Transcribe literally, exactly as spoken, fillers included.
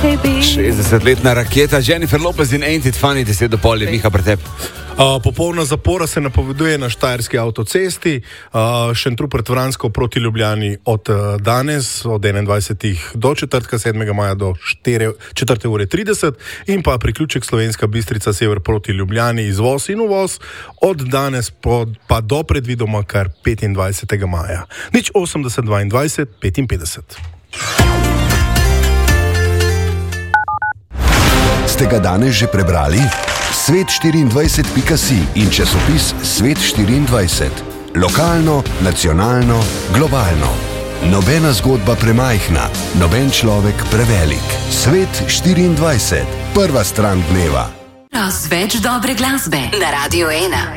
šestdesetletna raketa Jennifer Lopez in Ain't It Funny, deset do pol je Miha pretep. Uh, popolna zapora se napoveduje na štajerski avtocesti, uh, Šentrupert-Vransko proti Ljubljani od uh, danes, od enaindvajsetih do četrtka, sedmega maja do četrte ure trideset in pa priključek Slovenska Bistrica sever proti Ljubljani, izvoz in uvoz od danes pod, pa do predvidoma kar petindvajsetega maja. Nič osemdeset dvaindvajset petinpetdeset. Ste ga danes že prebrali? svet štiriindvajset pika si in časopis Svet štiriindvajset. Lokalno, nacionalno, globalno. Nobena zgodba premajhna, noben človek prevelik. Svet štiriindvajset. Prva stran dneva. Več dobre glasbe na Radio ena.